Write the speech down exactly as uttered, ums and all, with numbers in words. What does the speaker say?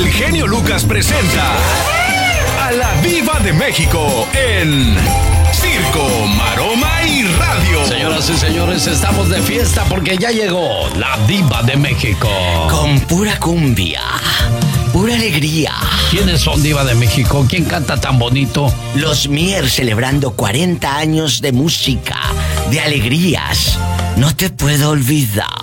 el genio Lucas presenta a la Diva de México en Circo, Maroma y Radio. Señoras y señores, estamos de fiesta porque ya llegó la Diva de México. Con pura cumbia, pura alegría. ¿Quiénes son Diva de México? ¿Quién canta tan bonito? Los Mier celebrando cuarenta años de música, de alegrías. No te puedo olvidar.